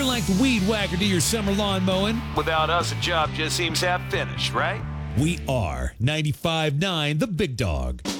You're like the weed whacker to your summer lawn mowing. Without us, a job just seems half finished, right? We are 95.9 The Big Dog.